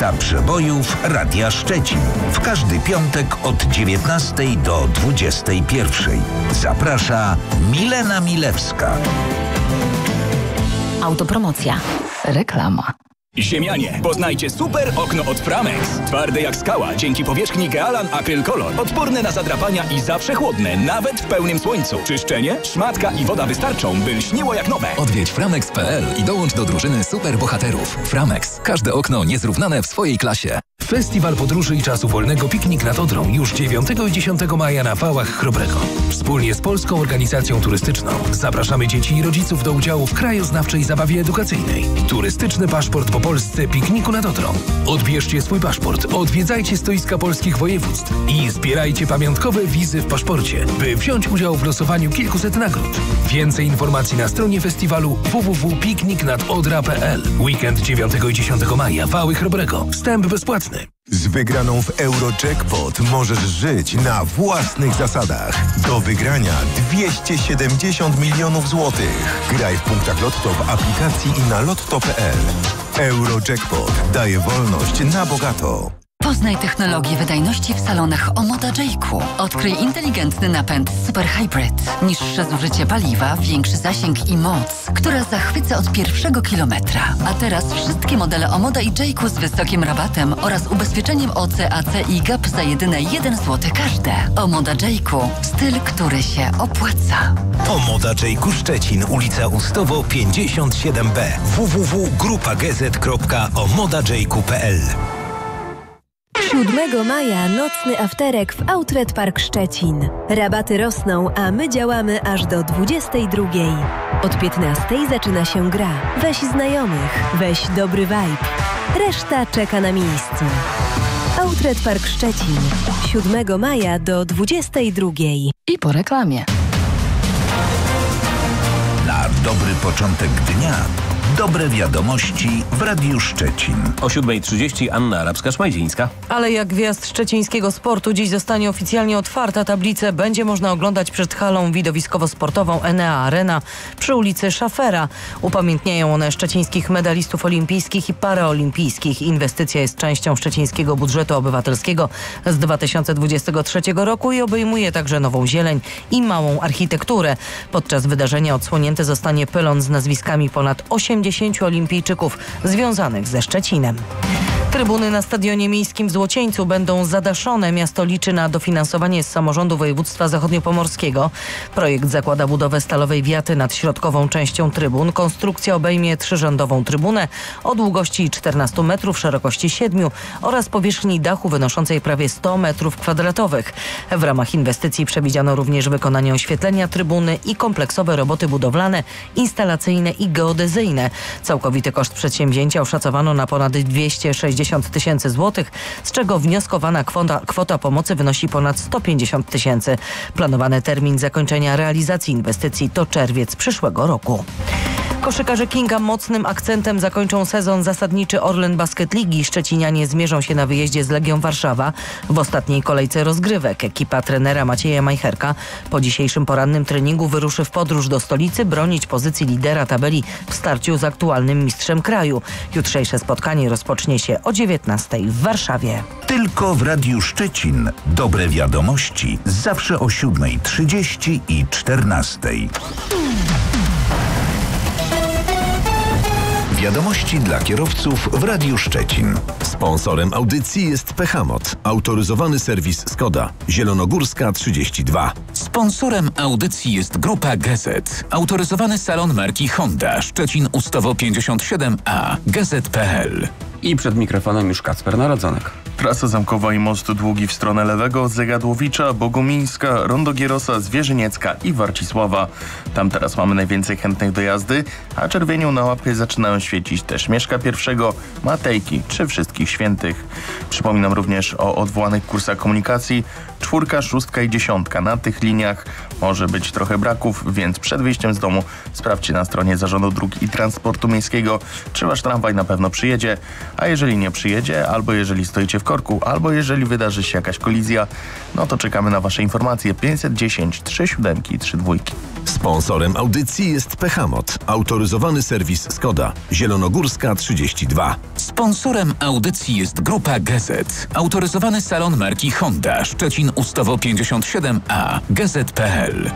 Lista przebojów Radia Szczecin. W każdy piątek od 19 do 21. Zaprasza Milena Milewska. Autopromocja. Reklama. Ziemianie, poznajcie super okno od Framex. Twarde jak skała, dzięki powierzchni Gealan Acryl Color. Odporne na zadrapania i zawsze chłodne, nawet w pełnym słońcu. Czyszczenie, szmatka i woda wystarczą, by lśniło jak nowe. Odwiedź framex.pl i dołącz do drużyny super bohaterów. Framex. Każde okno niezrównane w swojej klasie. Festiwal Podróży i Czasu Wolnego Piknik nad Odrą już 9 i 10 maja na Wałach Chrobrego. Wspólnie z Polską Organizacją Turystyczną zapraszamy dzieci i rodziców do udziału w krajoznawczej zabawie edukacyjnej. Turystyczny paszport po Polsce pikniku nad Odrą. Odbierzcie swój paszport, odwiedzajcie stoiska polskich województw i zbierajcie pamiątkowe wizy w paszporcie, by wziąć udział w losowaniu kilkuset nagród. Więcej informacji na stronie festiwalu www.pikniknadodra.pl. Weekend 9 i 10 maja Wały Chrobrego. Wstęp bezpłatny. Z wygraną w Eurojackpot możesz żyć na własnych zasadach. Do wygrania 270 milionów złotych. Graj w punktach Lotto w aplikacji i na lotto.pl. Eurojackpot daje wolność na bogato. Poznaj technologię wydajności w salonach Omoda Jayku. Odkryj inteligentny napęd Super Hybrid. Niższe zużycie paliwa, większy zasięg i moc, która zachwyca od pierwszego kilometra. A teraz wszystkie modele Omoda i Jayku z wysokim rabatem oraz ubezpieczeniem OC, AC i GAP za jedyne 1 zł każde. Omoda Jayku. Styl, który się opłaca. Omoda Jayku Szczecin, ulica Ustowo 57B. www.grupagz.omodajayku.pl. 7 maja nocny afterek w Outlet Park Szczecin. Rabaty rosną, a my działamy aż do 22. Od 15 zaczyna się gra. Weź znajomych, weź dobry vibe. Reszta czeka na miejscu. Outlet Park Szczecin. 7 maja do 22. I po reklamie. Na dobry początek dnia dobre wiadomości w Radiu Szczecin. O 7:30 Anna Arabska-Szmajdzińska. Aleja Gwiazd szczecińskiego sportu dziś zostanie oficjalnie otwarta. Tablicę będzie można oglądać przed halą widowiskowo-sportową Enea Arena przy ulicy Szafera. Upamiętniają one szczecińskich medalistów olimpijskich i paraolimpijskich. Inwestycja jest częścią szczecińskiego budżetu obywatelskiego z 2023 roku i obejmuje także nową zieleń i małą architekturę. Podczas wydarzenia odsłonięty zostanie pylon z nazwiskami ponad 80 olimpijczyków związanych ze Szczecinem. Trybuny na Stadionie Miejskim w Złocieńcu będą zadaszone. Miasto liczy na dofinansowanie z samorządu województwa zachodniopomorskiego. Projekt zakłada budowę stalowej wiaty nad środkową częścią trybun. Konstrukcja obejmie trzyrzędową trybunę o długości 14 metrów, szerokości 7 oraz powierzchni dachu wynoszącej prawie 100 metrów kwadratowych. W ramach inwestycji przewidziano również wykonanie oświetlenia trybuny i kompleksowe roboty budowlane, instalacyjne i geodezyjne. Całkowity koszt przedsięwzięcia oszacowano na ponad 260 tysięcy złotych, z czego wnioskowana kwota pomocy wynosi ponad 150 tysięcy. Planowany termin zakończenia realizacji inwestycji to czerwiec przyszłego roku. Koszykarze Kinga mocnym akcentem zakończą sezon zasadniczy Orlen Basket Ligi. Szczecinianie zmierzą się na wyjeździe z Legią Warszawa w ostatniej kolejce rozgrywek. Ekipa trenera Macieja Majcherka po dzisiejszym porannym treningu wyruszy w podróż do stolicy, bronić pozycji lidera tabeli w starciu z aktualnym mistrzem kraju. Jutrzejsze spotkanie rozpocznie się o 19:00 w Warszawie. Tylko w Radiu Szczecin dobre wiadomości zawsze o 7:30 i 14:00. Wiadomości dla kierowców w Radiu Szczecin. Sponsorem audycji jest Pechamot, autoryzowany serwis Skoda, Zielonogórska 32. Sponsorem audycji jest Grupa Gazet, autoryzowany salon marki Honda, Szczecin Ustowo 57A, gazet.pl. I przed mikrofonem już Kacper Narodzonek. Trasa zamkowa i most długi w stronę lewego, Zegadłowicza, Bogumińska, Rondo Gierosa, Zwierzyniecka i Warcisława. Tam teraz mamy najwięcej chętnych do jazdy, a czerwienią na łapie zaczynają świecić też Mieszka I, Matejki czy Wszystkich Świętych. Przypominam również o odwołanych kursach komunikacji 4, 6 i 10. Na tych liniach może być trochę braków, więc przed wyjściem z domu sprawdźcie na stronie Zarządu Dróg i Transportu Miejskiego, czy wasz tramwaj na pewno przyjedzie, a jeżeli nie przyjedzie, albo jeżeli stoicie w korku, albo jeżeli wydarzy się jakaś kolizja, no to czekamy na Wasze informacje. 510 37 32. Sponsorem audycji jest Pechamot, autoryzowany serwis Skoda, Zielonogórska 32. Sponsorem audycji jest Grupa Gazet, autoryzowany salon marki Honda, Szczecin Ustowo 57A, gazet.pl.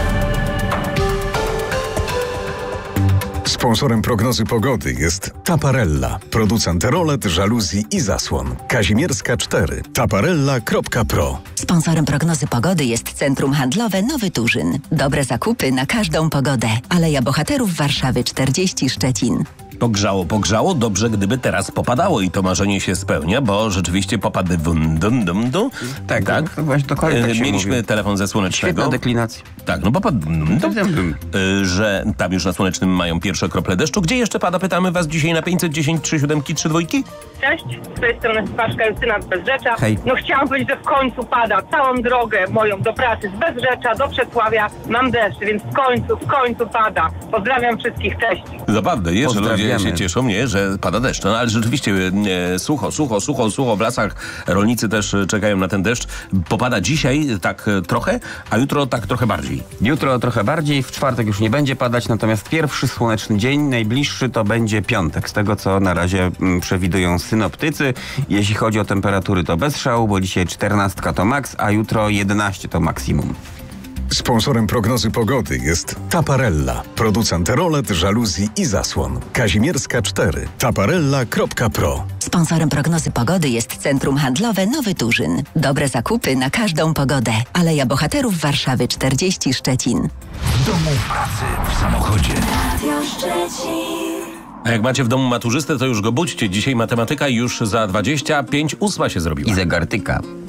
Sponsorem prognozy pogody jest Taparella, producent rolet, żaluzji i zasłon. Kazimierska 4, taparella.pro. Sponsorem prognozy pogody jest Centrum Handlowe Nowy Turzyn. Dobre zakupy na każdą pogodę. Aleja Bohaterów Warszawy 40 Szczecin. Pogrzało, dobrze gdyby teraz popadało i to marzenie się spełnia, bo rzeczywiście popady Tak. Właśnie dokładnie tak się mieliśmy mówi. telefon ze Słonecznego. Świetna deklinacja. Tak, no popad że tam już na Słonecznym mają pierwsze krople deszczu. Gdzie jeszcze pada? Pytamy was dzisiaj na 510 37 32. Cześć, z tej strony Staszka Justyna z Bezzecza. Hej. No chciałam powiedzieć, że w końcu pada. Całą drogę moją do pracy z Bezzecza do Przesławia mam deszcz, więc w końcu pada. Pozdrawiam wszystkich, cześć. Zabawne jest, że ludzie się cieszą, nie, że pada deszcz. No ale rzeczywiście sucho w lasach. Rolnicy też czekają na ten deszcz. Popada dzisiaj tak trochę, a jutro tak trochę bardziej. Jutro trochę bardziej, w czwartek już nie będzie padać, natomiast pierwszy słoneczny dzień, najbliższy to będzie piątek. Z tego, co na razie przewidują synoptycy. Jeśli chodzi o temperatury, to bez szału, bo dzisiaj 14 to maks, a jutro 11 to maksimum. Sponsorem prognozy pogody jest Taparella, producent rolet, żaluzji i zasłon. Kazimierska 4, taparella.pro. Sponsorem prognozy pogody jest Centrum Handlowe Nowy Turzyn. Dobre zakupy na każdą pogodę. Aleja Bohaterów Warszawy 40 Szczecin. W domu, w pracy, w samochodzie. A jak macie w domu maturzystę, to już go budźcie. Dzisiaj matematyka już za 25 8 się zrobiła. I zegartyka.